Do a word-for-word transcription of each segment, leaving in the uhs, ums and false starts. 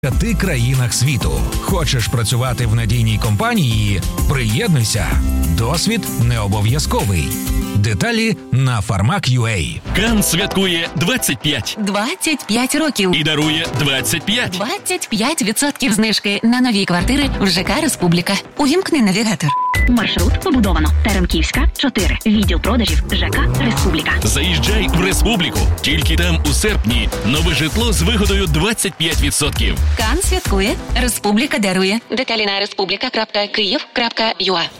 п'яти країнах світу. Хочеш працювати в надійній компанії? Приєднуйся. Досвід не обов'язковий. Деталі на фармак точка ю а. Кан святкує двадцять п'ять. двадцять п'ять років. І дарує двадцять п'ять. двадцять п'ять відсотків знижки на нові квартири в ЖК «Республіка». Увімкни навігатор. Маршрут побудовано. Теремківська, чотири. Відділ продажів ЖК «Республіка». Заїжджай в Республіку. Тільки там у серпні нове житло з вигодою двадцять п'ять відсотків. Кан святкує. Республіка дарує. Деталі на республіка крапка київ крапка ю а.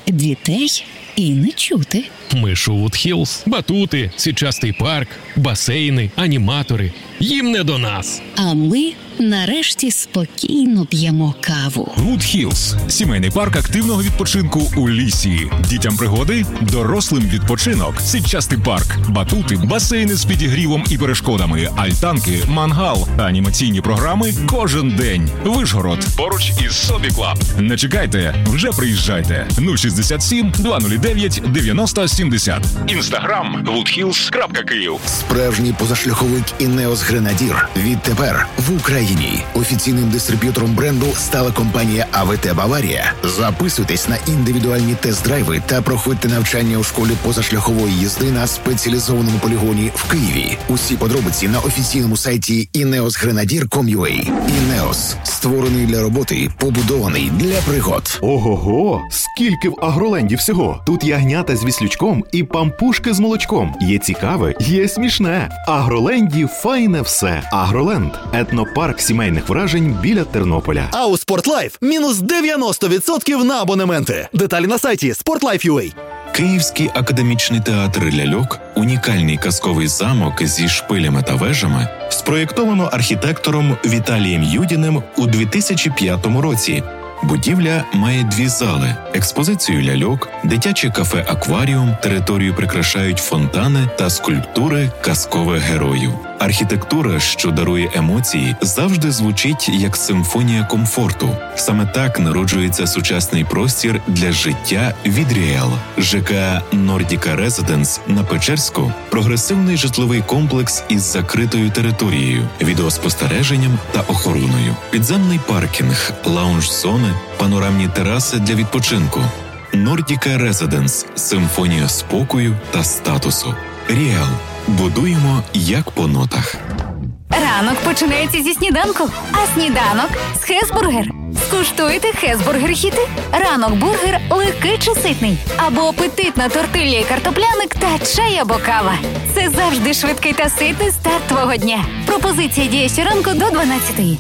Дітей і не чути. Мишут Хілс, батути, січастий парк, басейни, аніматори. Їм не до нас. А ми нарешті спокійно п'ємо каву. Вуд Хілс – сімейний парк активного відпочинку у лісі. Дітям пригоди, дорослим відпочинок. Сітчастий парк, батути, басейни з підігрівом і перешкодами, альтанки, мангал та анімаційні програми кожен день. Вишгород. Поруч із Собі Клаб. Не чекайте, вже приїжджайте. нуль шістдесят сім двісті дев'ять дев'яносто сімдесят. Інстаграм вуд хілс крапка київ. Справжній позашляховик Інеос Гренадір відтепер в Україні. Офіційним дистриб'ютором бренду стала компанія АВТ Баварія. Записуйтесь на індивідуальні тест-драйви та проходьте навчання у школі позашляхової їзди на спеціалізованому полігоні в Києві. Усі подробиці на офіційному сайті інеос гренадір крапка ком крапка ю а. Інеос – створений для роботи, побудований для пригод. Ого-го! Скільки в Агроленді всього! Тут ягнята з віслючком і пампушки з молочком. Є цікаве, є смішне. Агроленді файне все. Агроленд – етнопарк сімейних вражень біля Тернополя. А у Спортлайф – мінус дев'яносто відсотків на абонементи. Деталі на сайті спортлайф крапка ю а. Київський академічний театр «Ляльок» – унікальний казковий замок зі шпилями та вежами, спроєктовано архітектором Віталієм Юдіним у дві тисячі п'ятому році. Будівля має дві зали, експозицію ляльок, дитяче кафе-акваріум, територію прикрашають фонтани та скульптури казкових героїв. Архітектура, що дарує емоції, завжди звучить як симфонія комфорту. Саме так народжується сучасний простір для життя від Ріел. ЖК «Нордіка Резиденс» на Печерську – прогресивний житловий комплекс із закритою територією, відеоспостереженням та охороною. Підземний паркінг, лаунж-зони, панорамні тераси для відпочинку. «Нордіка Резиденс» – симфонія спокою та статусу. Ріел. Будуємо як по нотах. Ранок починається зі сніданку, а сніданок – з Хесбургер. Скуштуйте Хесбургер-хіти. Ранок бургер легкий чи ситний. Або апетитна тортилья і картопляник та чай або кава. Це завжди швидкий та ситний старт твого дня. Пропозиція діє щоранку до дванадцятої.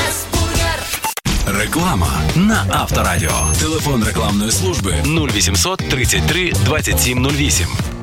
Реклама на Авторадіо. Телефон рекламної служби нуль вісімсот тридцять три двадцять сім нуль вісім.